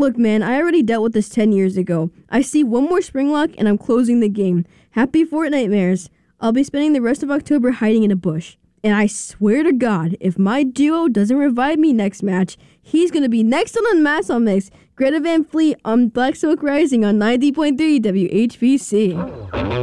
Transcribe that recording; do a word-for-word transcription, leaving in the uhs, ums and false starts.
Look, man, I already dealt with this ten years ago. I see one more Springlock and I'm closing the game. Happy Fortnitemares. I'll be spending the rest of October hiding in a bush. And I swear to God, if my duo doesn't revive me next match, he's going to be next on Unmasked on Mix. Greta Van Fleet on Black Silk Rising on ninety point three W H B C.